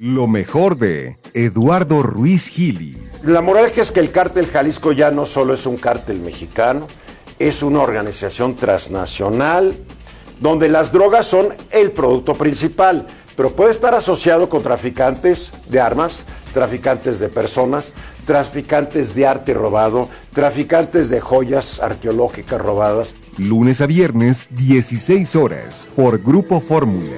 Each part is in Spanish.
Lo mejor de Eduardo Ruiz Gili. La moraleja es que el cártel Jalisco ya no solo es un cártel mexicano, es una organización transnacional donde las drogas son el producto principal, pero puede estar asociado con traficantes de armas, traficantes de personas, traficantes de arte robado, traficantes de joyas arqueológicas robadas. Lunes a viernes, 16 horas, por Grupo Fórmula.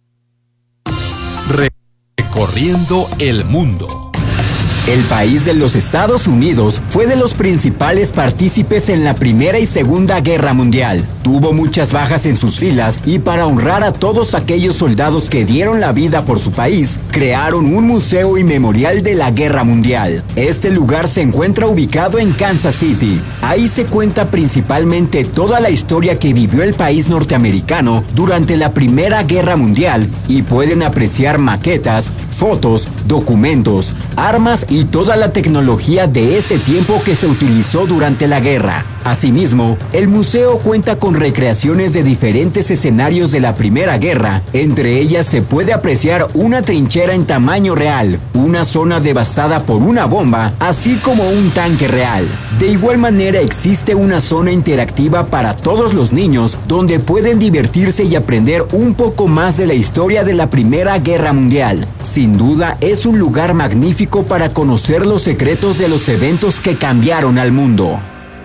Recorriendo el mundo. El país de los Estados Unidos fue de los principales partícipes en la Primera y Segunda Guerra Mundial. Tuvo muchas bajas en sus filas y para honrar a todos aquellos soldados que dieron la vida por su país, crearon un museo y memorial de la Guerra Mundial. Este lugar se encuentra ubicado en Kansas City. Ahí se cuenta principalmente toda la historia que vivió el país norteamericano durante la Primera Guerra Mundial y pueden apreciar maquetas, fotos, documentos, armas y toda la tecnología de ese tiempo que se utilizó durante la guerra. Asimismo, el museo cuenta con recreaciones de diferentes escenarios de la Primera Guerra. Entre ellas se puede apreciar una trinchera en tamaño real, una zona devastada por una bomba, así como un tanque real. De igual manera existe una zona interactiva para todos los niños, donde pueden divertirse y aprender un poco más de la historia de la Primera Guerra Mundial. Sin duda, es un lugar magnífico para conocer los secretos de los eventos que cambiaron al mundo.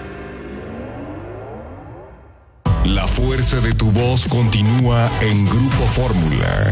La fuerza de tu voz continúa en Grupo Fórmula.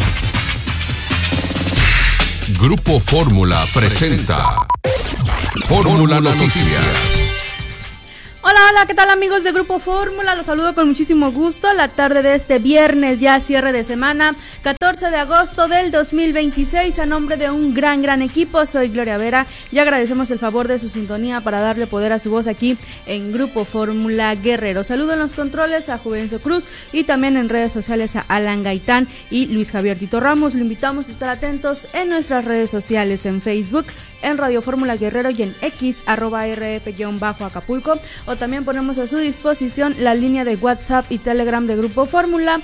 Grupo Fórmula presenta Fórmula Noticias. Hola, ¿qué tal amigos de Grupo Fórmula? Los saludo con muchísimo gusto la tarde de este viernes, ya cierre de semana, 14 de agosto del 2026, a nombre de un gran equipo. Soy Gloria Vera y agradecemos el favor de su sintonía para darle poder a su voz aquí en Grupo Fórmula Guerrero. Saludo en los controles a Juvencio Cruz y también en redes sociales a Alan Gaitán y Luis Javier Tito Ramos. Lo invitamos a estar atentos en nuestras redes sociales, en Facebook, en Radio Fórmula Guerrero y en X, @RF_Acapulco, o también ponemos a su disposición la línea de WhatsApp y Telegram de Grupo Fórmula,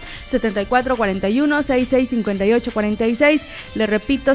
7441-665846, le repito,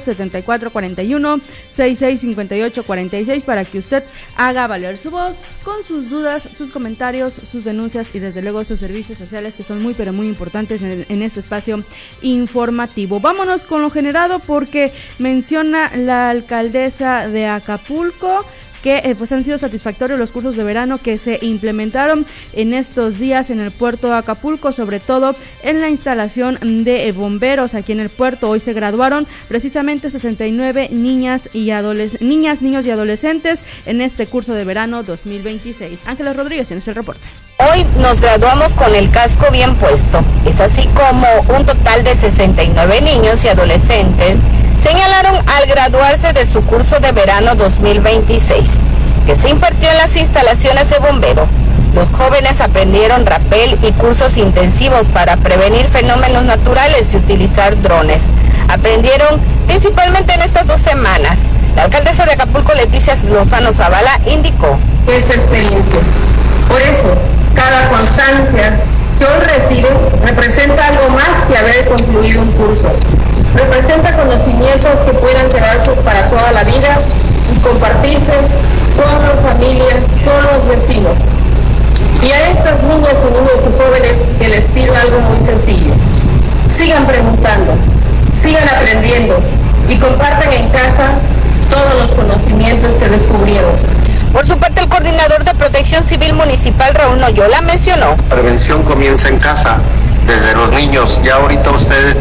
7441-665846, para que usted haga valer su voz con sus dudas, sus comentarios, sus denuncias y desde luego sus servicios sociales, que son muy pero muy importantes en este espacio informativo. Vámonos con lo generado, porque menciona la alcaldesa de Acapulco que pues han sido satisfactorios los cursos de verano que se implementaron en estos días en el puerto de Acapulco, sobre todo en la instalación de bomberos aquí en el puerto. Hoy se graduaron precisamente 69 niños y adolescentes en este curso de verano 2026. Ángeles Rodríguez tienes el reporte. Hoy nos graduamos con el casco bien puesto. Es así como un total de 69 niños y adolescentes señalaron al graduarse de su curso de verano 2026, que se impartió en las instalaciones de bombero. Los jóvenes aprendieron rapel y cursos intensivos para prevenir fenómenos naturales y utilizar drones. Aprendieron principalmente en estas 2 semanas. La alcaldesa de Acapulco, Leticia Lozano Zavala, indicó esta experiencia. Por eso, cada constancia que hoy recibo representa algo más que haber concluido un curso. Representa conocimientos que puedan quedarse para toda la vida y compartirse con la familia, con los vecinos. Y a estas niñas y niños y jóvenes que les pido algo muy sencillo: sigan preguntando, sigan aprendiendo y compartan en casa todos los conocimientos que descubrieron. Por su parte, el coordinador de Protección Civil Municipal, Raúl Noyola, mencionó: la prevención comienza en casa, desde los niños. Ya ahorita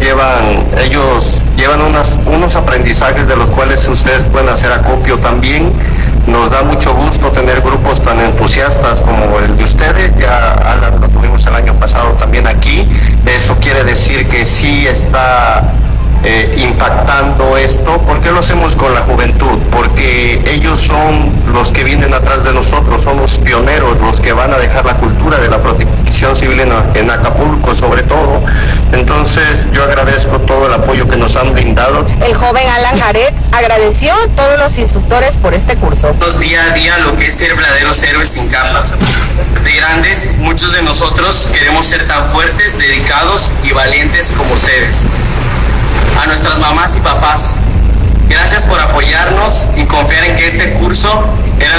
ellos llevan unos aprendizajes de los cuales ustedes pueden hacer acopio también. Nos da mucho gusto tener grupos tan entusiastas como el de ustedes. Ya Alan lo tuvimos el año pasado también aquí. Eso quiere decir que sí está impactando esto. ¿Por qué lo hacemos con la juventud? Porque ellos son los que vienen atrás de nosotros, son los pioneros, los que van a dejar la cultura de la protección civil en Acapulco sobre todo. Entonces yo agradezco todo el apoyo que nos han brindado. El joven Alan Jared agradeció a todos los instructores por este curso. Día a día lo que es ser verdaderos héroes sin capa. De grandes, muchos de nosotros queremos ser tan fuertes, dedicados y valientes como ustedes. A nuestras mamás y papás, Gracias por apoyarnos y confiar en que este curso era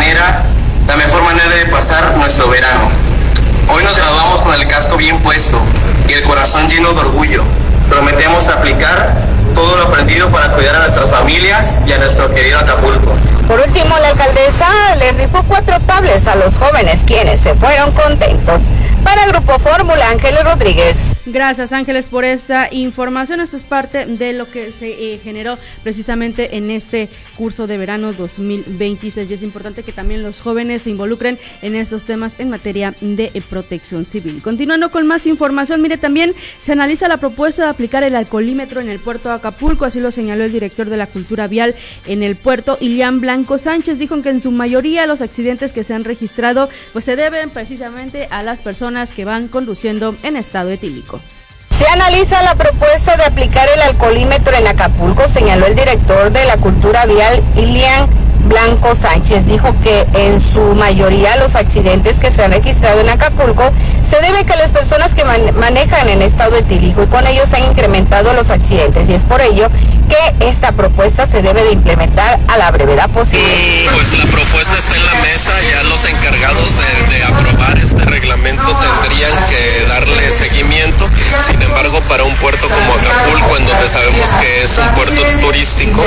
la mejor manera de pasar nuestro verano. Hoy nos graduamos con el casco bien puesto y el corazón lleno de orgullo. Prometemos aplicar todo lo aprendido para cuidar a nuestras familias y a nuestro querido Acapulco. Por último, la alcaldesa le rifó 4 tablets a los jóvenes, quienes se fueron contentos. Para Grupo Fórmula, Ángeles Rodríguez. Gracias, Ángeles, por esta información. Esto es parte de lo que se generó precisamente en este curso de verano 2026. Y es importante que también los jóvenes se involucren en estos temas en materia de protección civil. Continuando con más información, mire, también se analiza la propuesta de aplicar el alcoholímetro en el puerto de Acapulco. Así lo señaló el director de la Cultura Vial en el puerto, Ilian Blanco Sánchez. Dijo que en su mayoría los accidentes que se han registrado pues se deben precisamente a las personas que van conduciendo en estado etílico. Se analiza la propuesta de aplicar el alcoholímetro en Acapulco, señaló el director de la Cultura Vial, Ilian Blanco Sánchez. Dijo que en su mayoría los accidentes que se han registrado en Acapulco se debe a que las personas que manejan en estado etílico y con ellos se han incrementado los accidentes, y es por ello que esta propuesta se debe de implementar a la brevedad posible. Pues la propuesta está en la mesa, ya los encargados de aprobar este reglamento tendrían que darle seguimiento. Sin embargo, para un puerto como Acapulco, en donde sabemos que es un puerto turístico,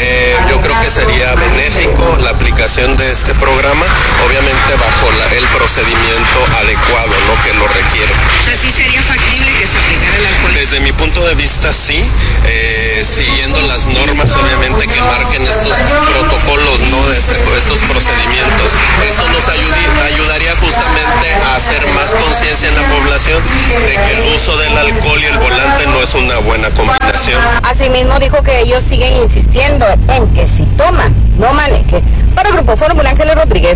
yo creo que sería benéfico la aplicación de este programa, obviamente bajo el procedimiento adecuado, ¿no?, que lo requiere. O sea, ¿sí sería factible que se aplicara el alcohol? Desde mi punto de vista, sí, siguiendo las normas, obviamente, que marquen estos protocolos, ¿no?, de estos procedimientos. Eso nos ayudaría justamente a hacer más conciencia en la población de que el uso del alcohol y el volante no es una buena combinación. Asimismo, dijo que ellos siguen insistiendo en que si toma, no maneje. Para Grupo Fórmula, Ángeles Rodríguez.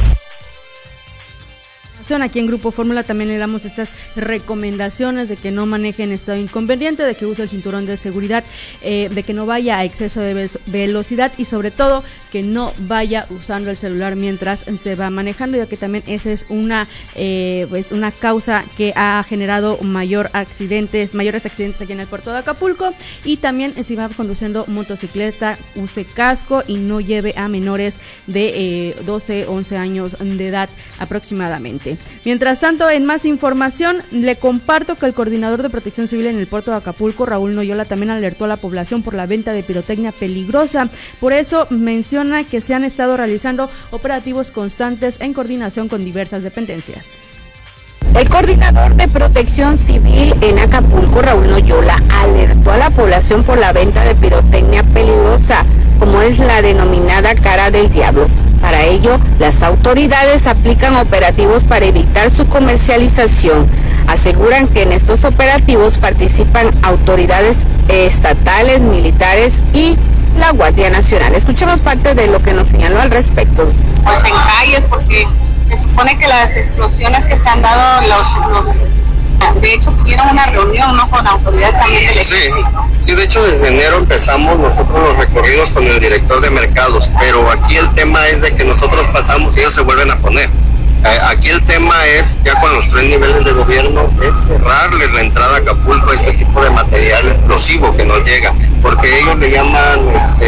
Aquí en Grupo Fórmula también le damos estas recomendaciones de que no maneje en estado inconveniente, de que use el cinturón de seguridad, de que no vaya a exceso de velocidad y sobre todo que no vaya usando el celular mientras se va manejando, ya que también esa es una causa que ha generado mayores accidentes aquí en el puerto de Acapulco. Y también si va conduciendo motocicleta, use casco y no lleve a menores de 12, 11 años de edad aproximadamente. Mientras tanto, en más información, le comparto que el coordinador de Protección Civil en el puerto de Acapulco, Raúl Noyola, también alertó a la población por la venta de pirotecnia peligrosa. Por eso menciona que se han estado realizando operativos constantes en coordinación con diversas dependencias. El coordinador de Protección Civil en Acapulco, Raúl Noyola, alertó a la población por la venta de pirotecnia peligrosa, como es la denominada cara del diablo. Para ello, las autoridades aplican operativos para evitar su comercialización. Aseguran que en estos operativos participan autoridades estatales, militares y la Guardia Nacional. Escuchemos parte de lo que nos señaló al respecto. Pues en calles, porque se supone que las explosiones que se han dado, de hecho tuvieron una reunión, ¿no?, con autoridades también del ejército. Sí, de hecho desde enero empezamos nosotros los recorridos con el director de mercados, pero aquí el tema es de que nosotros pasamos y ellos se vuelven a poner. Aquí el tema es, ya con los 3 niveles de gobierno, es cerrarles la entrada a Acapulco a este tipo de material explosivo que nos llega, porque ellos le llaman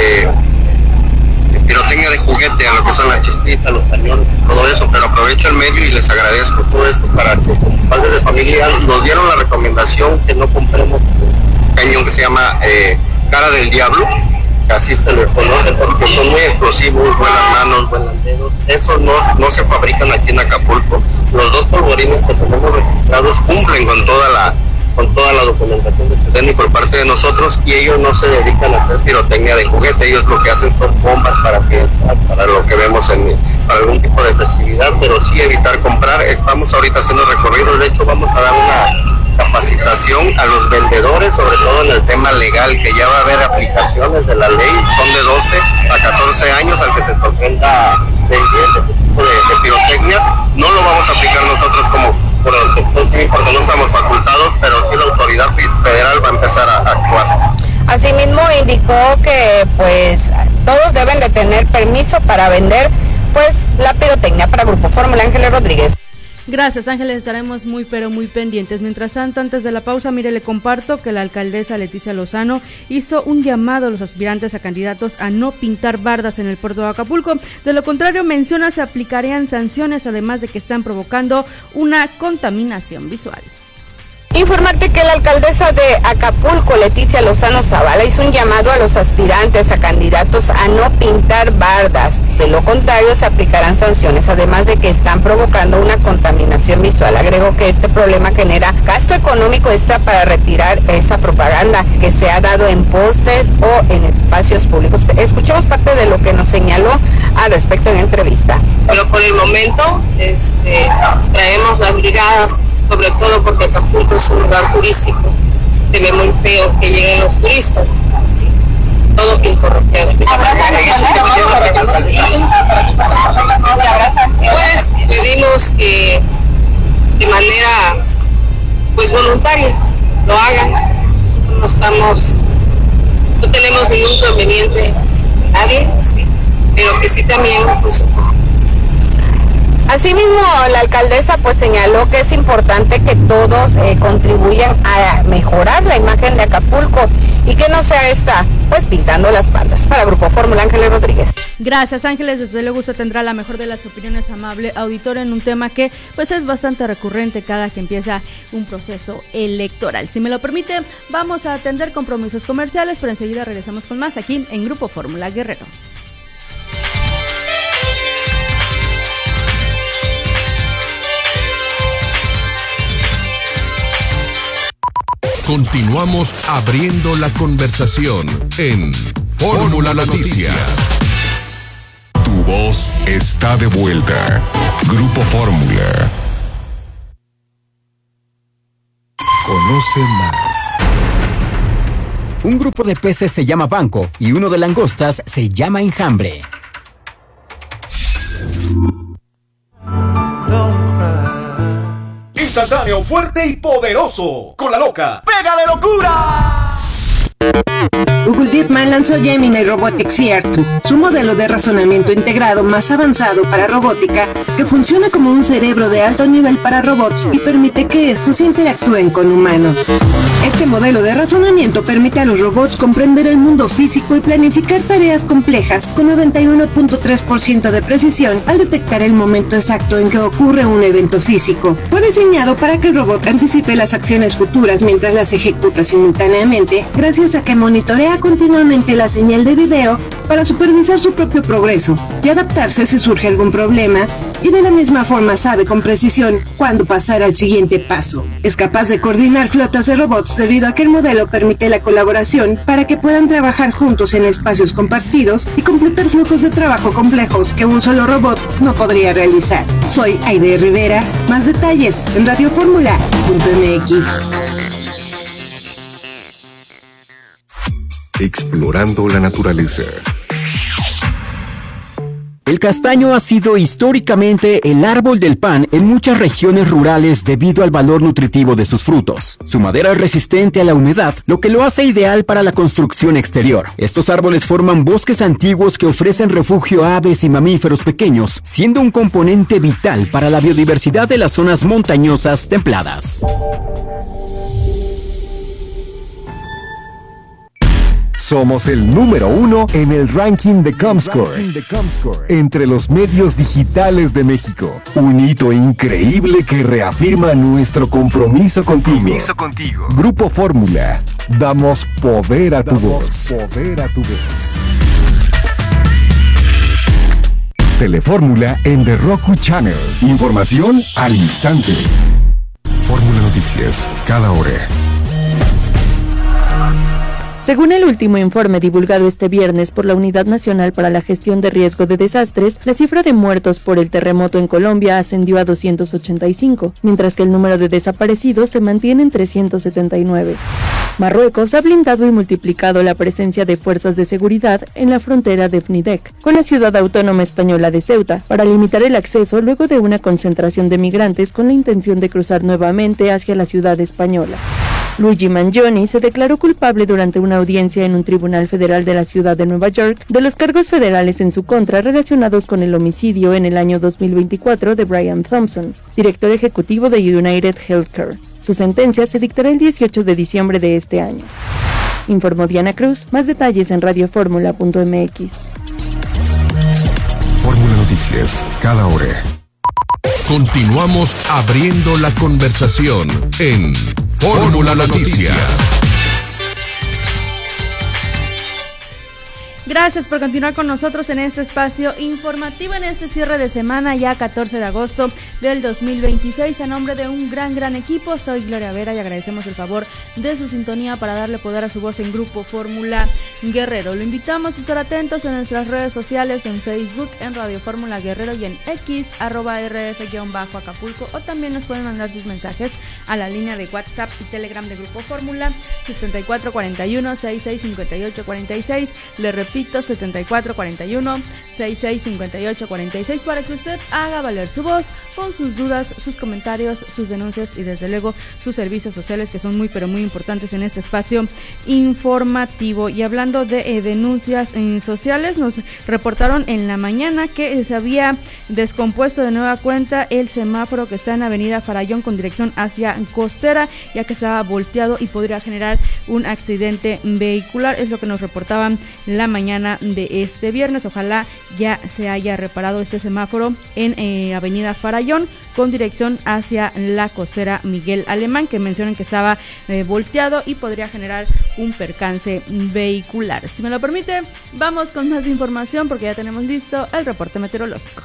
pirotecnia de juguete a lo que son las chispitas, los cañones, todo eso, pero aprovecho el medio y les agradezco todo esto para que como padres de familia nos dieron la recomendación que no compremos un cañón que se llama cara del diablo, que así se les conoce porque son muy explosivos, vuelan manos, vuelan dedos. Esos no se fabrican aquí en Acapulco. Los 2 polvorines que tenemos registrados cumplen con toda la documentación de SEDENI por parte de nosotros, y ellos no se dedican a hacer pirotecnia de juguete. Ellos lo que hacen son bombas para lo que vemos para algún tipo de festividad, pero sí evitar comprar. Estamos ahorita haciendo recorridos, de hecho vamos a dar una capacitación a los vendedores, sobre todo en el tema legal, que ya va a haber aplicaciones de la ley, son de 12 a 14 años al que se sorprenda vendiendo este tipo de pirotecnia. No lo vamos a aplicar nosotros como protección civil porque no estamos facultados, pero sí la autoridad federal va a empezar a actuar. Asimismo indicó que pues todos deben de tener permiso para vender pues la pirotecnia. Para Grupo Fórmula, Ángeles Rodríguez. Gracias, Ángeles, estaremos muy pero muy pendientes. Mientras tanto, antes de la pausa, mire, le comparto que la alcaldesa Leticia Lozano hizo un llamado a los aspirantes a candidatos a no pintar bardas en el puerto de Acapulco. De lo contrario, menciona, se aplicarían sanciones, además de que están provocando una contaminación visual. Informarte que la alcaldesa de Acapulco, Leticia Lozano Zavala, hizo un llamado a los aspirantes a candidatos a no pintar bardas. De lo contrario, se aplicarán sanciones, además de que están provocando una contaminación visual. Agregó que este problema genera gasto económico extra para retirar esa propaganda que se ha dado en postes o en espacios públicos. Escuchemos parte de lo que nos señaló al respecto en entrevista. Pero por el momento traemos las brigadas, sobre todo porque Acapulco es un lugar turístico. Se ve muy feo que lleguen los turistas, ¿sí? Todo incorrecto. Pues pedimos que de manera pues voluntaria lo hagan. Nosotros no tenemos ningún inconveniente con nadie, ¿sí? Pero que sí también pues, asimismo, la alcaldesa pues señaló que es importante que todos contribuyan a mejorar la imagen de Acapulco y que no sea esta pues pintando las bandas. Para Grupo Fórmula, Ángeles Rodríguez. Gracias, Ángeles, desde luego usted tendrá la mejor de las opiniones, amable auditor, en un tema que pues es bastante recurrente cada que empieza un proceso electoral. Si me lo permite, vamos a atender compromisos comerciales, pero enseguida regresamos con más aquí en Grupo Fórmula Guerrero. Continuamos abriendo la conversación en Fórmula Noticias. Tu voz está de vuelta. Grupo Fórmula. Conoce más. Un grupo de peces se llama banco y uno de langostas se llama enjambre. Instantáneo, fuerte y poderoso. Con la loca. ¡Pega de locura! Google DeepMind lanzó Gemini Robotics CR2, su modelo de razonamiento integrado más avanzado para robótica, que funciona como un cerebro de alto nivel para robots y permite que estos interactúen con humanos. Este modelo de razonamiento permite a los robots comprender el mundo físico y planificar tareas complejas con 91.3% de precisión al detectar el momento exacto en que ocurre un evento físico. Fue diseñado para que el robot anticipe las acciones futuras mientras las ejecuta simultáneamente, gracias a que monitorea continuamente la señal de video para supervisar su propio progreso y adaptarse si surge algún problema, y de la misma forma sabe con precisión cuándo pasar al siguiente paso. Es capaz de coordinar flotas de robots debido a que el modelo permite la colaboración para que puedan trabajar juntos en espacios compartidos y completar flujos de trabajo complejos que un solo robot no podría realizar. Soy Aide Rivera, más detalles en radioformula.mx. Explorando la naturaleza. El castaño ha sido históricamente el árbol del pan en muchas regiones rurales debido al valor nutritivo de sus frutos. Su madera es resistente a la humedad, lo que lo hace ideal para la construcción exterior. Estos árboles forman bosques antiguos que ofrecen refugio a aves y mamíferos pequeños, siendo un componente vital para la biodiversidad de las zonas montañosas templadas. Somos el número 1 en el ranking de Comscore entre los medios digitales de México. Un hito increíble que reafirma nuestro compromiso contigo. Grupo Fórmula. Damos poder a tu voz. Telefórmula en The Roku Channel. Información al instante. Fórmula Noticias, cada hora. Según el último informe divulgado este viernes por la Unidad Nacional para la Gestión de Riesgo de Desastres, la cifra de muertos por el terremoto en Colombia ascendió a 285, mientras que el número de desaparecidos se mantiene en 379. Marruecos ha blindado y multiplicado la presencia de fuerzas de seguridad en la frontera de Fnidek con la ciudad autónoma española de Ceuta para limitar el acceso luego de una concentración de migrantes con la intención de cruzar nuevamente hacia la ciudad española. Luigi Mangione se declaró culpable durante una audiencia en un tribunal federal de la ciudad de Nueva York de los cargos federales en su contra relacionados con el homicidio en el año 2024 de Brian Thompson, director ejecutivo de United Healthcare. Su sentencia se dictará el 18 de diciembre de este año. Informó Diana Cruz. Más detalles en radioformula.mx. Fórmula Noticias, cada hora. Continuamos abriendo la conversación en Fórmula Noticias. Gracias por continuar con nosotros en este espacio informativo, en este cierre de semana, ya 14 de agosto del 2026. A nombre de un gran equipo, soy Gloria Vera y agradecemos el favor de su sintonía para darle poder a su voz en Grupo Fórmula Guerrero. Lo invitamos a estar atentos en nuestras redes sociales, en Facebook, en Radio Fórmula Guerrero y en X, @RF_Acapulco, o también nos pueden mandar sus mensajes a la línea de WhatsApp y Telegram de Grupo Fórmula, 7441-665846. Le repito, 7441-665846, para que usted haga valer su voz con sus dudas, sus comentarios, sus denuncias y desde luego sus servicios sociales, que son muy importantes en este espacio informativo. Y hablando de denuncias sociales, nos reportaron en la mañana que se había descompuesto de nueva cuenta el semáforo que está en Avenida Farallón con dirección hacia Costera, ya que estaba volteado y podría generar un accidente vehicular. Es lo que nos reportaban la mañana de este viernes. Ojalá ya se haya reparado este semáforo en Avenida Farallón con dirección hacia la Costera Miguel Alemán, que mencionan que estaba volteado y podría generar un percance vehicular. Si me lo permite, vamos con más información porque ya tenemos listo el reporte meteorológico.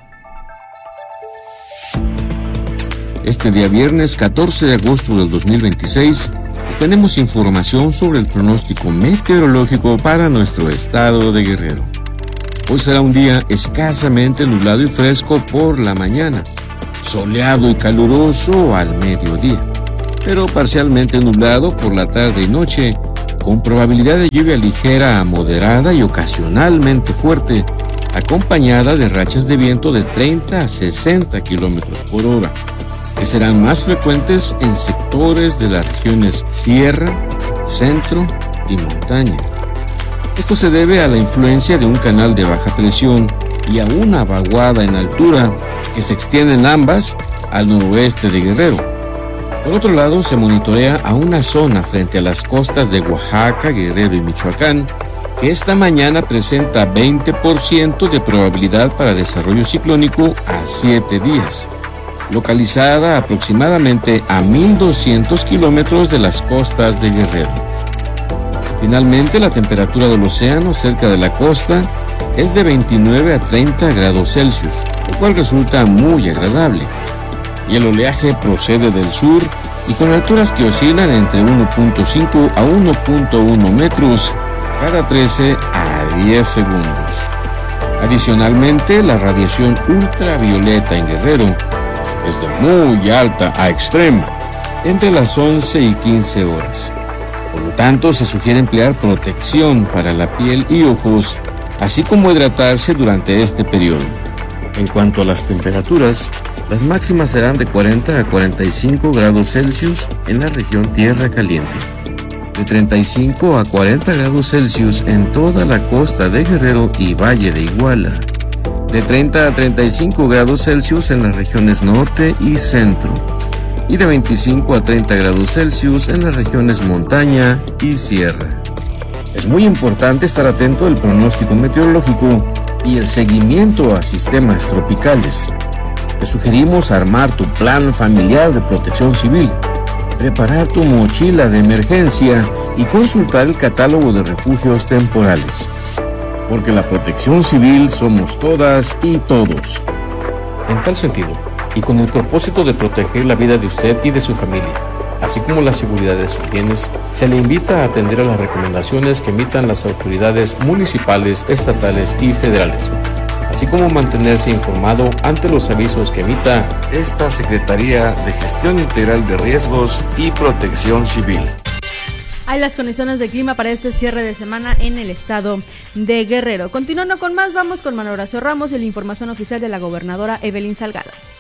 Este día viernes 14 de agosto del 2026 tenemos información sobre el pronóstico meteorológico para nuestro estado de Guerrero. Hoy será un día escasamente nublado y fresco por la mañana, soleado y caluroso al mediodía, pero parcialmente nublado por la tarde y noche, con probabilidad de lluvia ligera a moderada y ocasionalmente fuerte, acompañada de rachas de viento de 30 a 60 kilómetros por hora, que serán más frecuentes en sectores de las regiones sierra, centro y montaña. Esto se debe a la influencia de un canal de baja presión y a una vaguada en altura que se extienden ambas al noroeste de Guerrero. Por otro lado, se monitorea a una zona frente a las costas de Oaxaca, Guerrero y Michoacán, que esta mañana presenta 20% de probabilidad para desarrollo ciclónico a 7 días. Localizada aproximadamente a 1.200 kilómetros de las costas de Guerrero. Finalmente, la temperatura del océano cerca de la costa es de 29 a 30 grados Celsius, lo cual resulta muy agradable. Y el oleaje procede del sur y con alturas que oscilan entre 1.5 a 1.1 metros cada 13 a 10 segundos. Adicionalmente, la radiación ultravioleta en Guerrero es de muy alta a extrema, entre las 11 y 15 horas. Por lo tanto, se sugiere emplear protección para la piel y ojos, así como hidratarse durante este periodo. En cuanto a las temperaturas, las máximas serán de 40 a 45 grados Celsius en la región Tierra Caliente, de 35 a 40 grados Celsius en toda la costa de Guerrero y Valle de Iguala, de 30 a 35 grados Celsius en las regiones norte y centro, y de 25 a 30 grados Celsius en las regiones montaña y sierra. Es muy importante estar atento al pronóstico meteorológico y el seguimiento a sistemas tropicales. Te sugerimos armar tu plan familiar de protección civil, preparar tu mochila de emergencia y consultar el catálogo de refugios temporales. Porque la protección civil somos todas y todos. En tal sentido, y con el propósito de proteger la vida de usted y de su familia, así como la seguridad de sus bienes, se le invita a atender a las recomendaciones que emitan las autoridades municipales, estatales y federales, así como mantenerse informado ante los avisos que emita esta Secretaría de Gestión Integral de Riesgos y Protección Civil. Hay las condiciones de clima para este cierre de semana en el estado de Guerrero. Continuando con más, vamos con Manuel Horacio Ramos y la información oficial de la gobernadora Evelyn Salgado.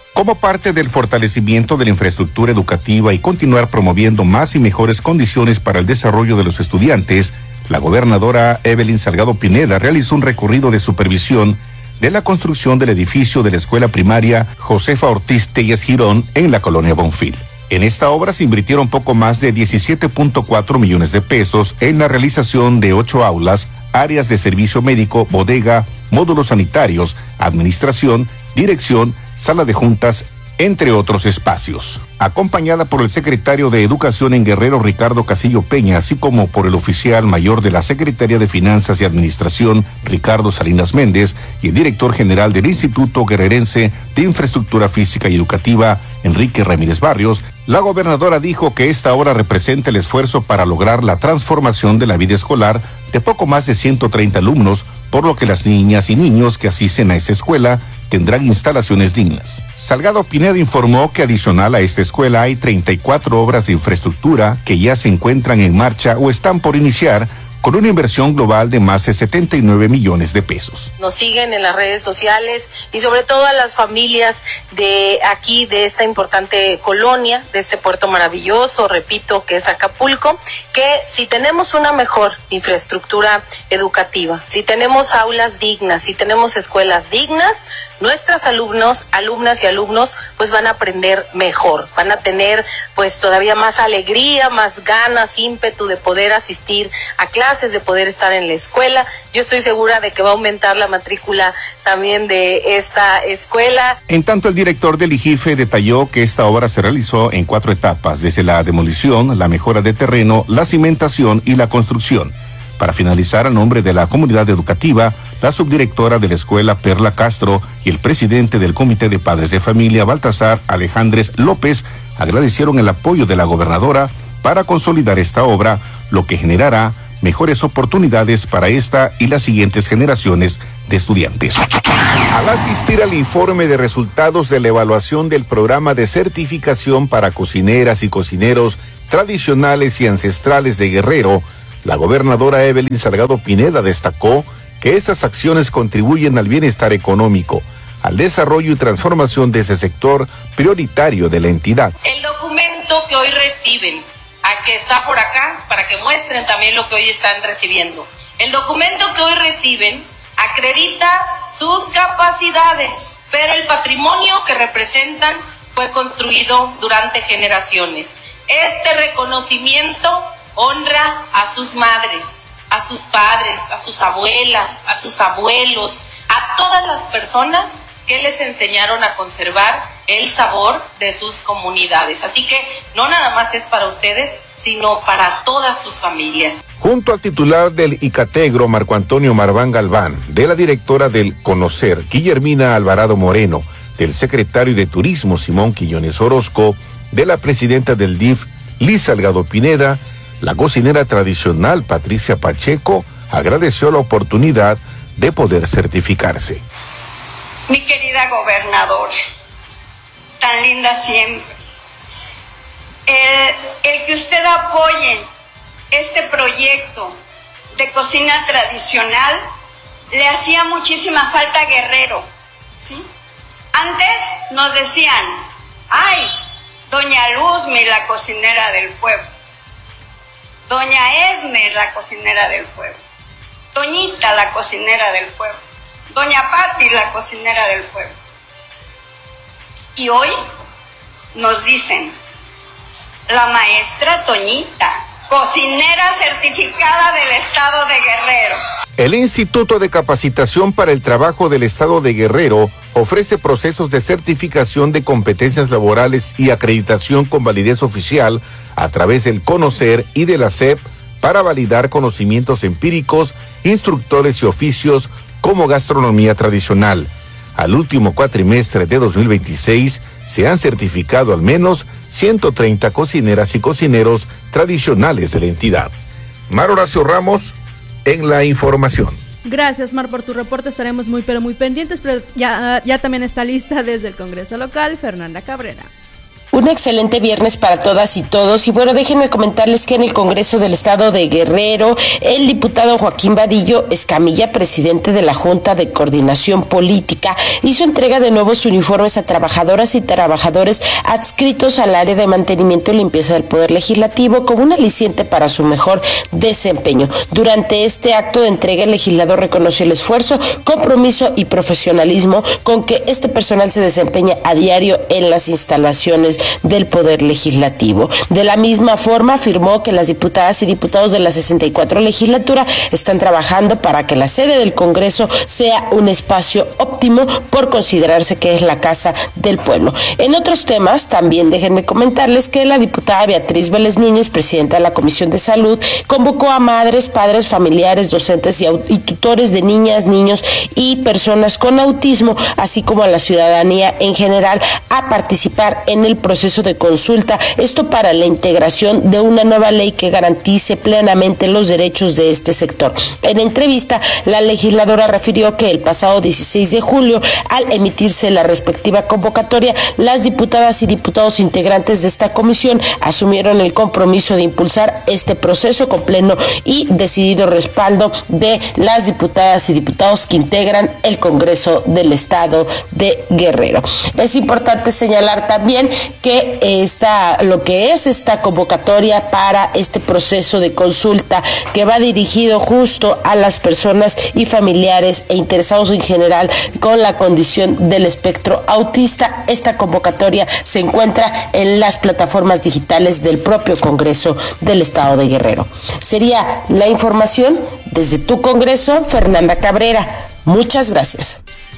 Como parte del fortalecimiento de la infraestructura educativa y continuar promoviendo más y mejores condiciones para el desarrollo de los estudiantes, la gobernadora Evelyn Salgado Pineda realizó un recorrido de supervisión de la construcción del edificio de la escuela primaria Josefa Ortiz Telles Girón en la colonia Bonfil. En esta obra se invirtieron poco más de 17.4 millones de pesos en la realización de 8 aulas, áreas de servicio médico, bodega, módulos sanitarios, administración, dirección, sala de juntas, entre otros espacios. Acompañada por el secretario de Educación en Guerrero, Ricardo Casillo Peña, así como por el oficial mayor de la Secretaría de Finanzas y Administración, Ricardo Salinas Méndez, y el director general del Instituto Guerrerense de Infraestructura Física y Educativa, Enrique Ramírez Barrios, la gobernadora dijo que esta obra representa el esfuerzo para lograr la transformación de la vida escolar de poco más de 130 alumnos, por lo que las niñas y niños que asisten a esa escuela tendrán instalaciones dignas. Salgado Pineda informó que adicional a esta escuela hay 34 obras de infraestructura que ya se encuentran en marcha o están por iniciar, con una inversión global de más de 79 millones de pesos. Nos siguen en las redes sociales y sobre todo a las familias de aquí, de esta importante colonia, de este puerto maravilloso, repito, que es Acapulco, que si tenemos una mejor infraestructura educativa, si tenemos aulas dignas, si tenemos escuelas dignas, nuestros alumnos, alumnas y alumnos, pues van a aprender mejor, van a tener pues todavía más alegría, más ganas, ímpetu de poder asistir a clases, de poder estar en la escuela. Yo estoy segura de que va a aumentar la matrícula también de esta escuela. En tanto, el director del IGIFE detalló que esta obra se realizó en 4 etapas, desde la demolición, la mejora de terreno, la cimentación y la construcción. Para finalizar, a nombre de la comunidad educativa, la subdirectora de la escuela Perla Castro y el presidente del Comité de Padres de Familia, Baltasar Alejandres López, agradecieron el apoyo de la gobernadora para consolidar esta obra, lo que generará mejores oportunidades para esta y las siguientes generaciones de estudiantes. Al asistir al informe de resultados de la evaluación del programa de certificación para cocineras y cocineros tradicionales y ancestrales de Guerrero, la gobernadora Evelyn Salgado Pineda destacó que estas acciones contribuyen al bienestar económico, al desarrollo y transformación de ese sector prioritario de la entidad. El documento que hoy reciben, que está por acá, para que muestren también lo que hoy están recibiendo. El documento que hoy reciben acredita sus capacidades, pero el patrimonio que representan fue construido durante generaciones. Este reconocimiento honra a sus madres, a sus padres, a sus abuelas, a sus abuelos, a todas las personas que les enseñaron a conservar el sabor de sus comunidades. Así que no nada más es para ustedes, sino para todas sus familias. Junto al titular del ICATEGRO, Marco Antonio Marván Galván, de la directora del CONOCER, Guillermina Alvarado Moreno, del secretario de Turismo, Simón Quillones Orozco, de la presidenta del DIF, Liz Salgado Pineda, la cocinera tradicional Patricia Pacheco agradeció la oportunidad de poder certificarse. Mi querida gobernadora, tan linda siempre, el que usted apoye este proyecto de cocina tradicional le hacía muchísima falta a Guerrero, ¿sí? Antes nos decían, ay, doña Luzmi, la cocinera del pueblo, doña Esme, la cocinera del pueblo, Doñita, la cocinera del pueblo, doña Pati, la cocinera del pueblo. Y hoy nos dicen, la maestra Toñita, cocinera certificada del Estado de Guerrero. El Instituto de Capacitación para el Trabajo del Estado de Guerrero ofrece procesos de certificación de competencias laborales y acreditación con validez oficial a través del CONOCER y de la SEP para validar conocimientos empíricos, instructores y oficios como gastronomía tradicional. Al último cuatrimestre de 2026 se han certificado al menos 130 cocineras y cocineros tradicionales de la entidad. Mar Horacio Ramos en la información. Gracias, Mar, por tu reporte. Estaremos muy pero muy pendientes, pero ya también está lista desde el Congreso local Fernanda Cabrera. Un excelente viernes para todas y todos. Y bueno, déjenme comentarles que en el Congreso del Estado de Guerrero, el diputado Joaquín Vadillo Escamilla, presidente de la Junta de Coordinación Política, hizo entrega de nuevos uniformes a trabajadoras y trabajadores adscritos al área de mantenimiento y limpieza del Poder Legislativo como un aliciente para su mejor desempeño. Durante este acto de entrega, el legislador reconoció el esfuerzo, compromiso y profesionalismo con que este personal se desempeña a diario en las instalaciones del Poder Legislativo. De la misma forma, afirmó que las diputadas y diputados de la 64 legislatura están trabajando para que la sede del Congreso sea un espacio óptimo por considerarse que es la casa del pueblo. En otros temas, también déjenme comentarles que la diputada Beatriz Vélez Núñez, presidenta de la Comisión de Salud, convocó a madres, padres, familiares, docentes y tutores de niñas, niños y personas con autismo, así como a la ciudadanía en general, a participar en el proceso de consulta, esto para la integración de una nueva ley que garantice plenamente los derechos de este sector. En entrevista, la legisladora refirió que el pasado 16 de julio, al emitirse la respectiva convocatoria, las diputadas y diputados integrantes de esta comisión asumieron el compromiso de impulsar este proceso con pleno y decidido respaldo de las diputadas y diputados que integran el Congreso del Estado de Guerrero. Es importante señalar también que lo que es esta convocatoria para este proceso de consulta que va dirigido justo a las personas y familiares e interesados en general con la condición del espectro autista. Esta convocatoria se encuentra en las plataformas digitales del propio Congreso del Estado de Guerrero. Sería la información desde tu Congreso, Fernanda Cabrera. Muchas gracias.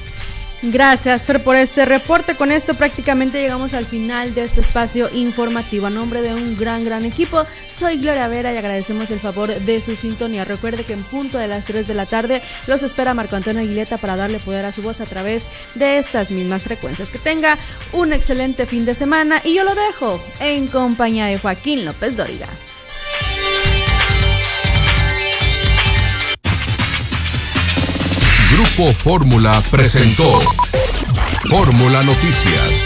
Gracias, Fer, por este reporte. Con esto prácticamente llegamos al final de este espacio informativo. A nombre de un gran equipo, soy Gloria Vera y agradecemos el favor de su sintonía. Recuerde que en punto de las 3 de la tarde los espera Marco Antonio Aguileta para darle poder a su voz a través de estas mismas frecuencias. Que tenga un excelente fin de semana y yo lo dejo en compañía de Joaquín López Dóriga. Grupo Fórmula presentó Fórmula Noticias.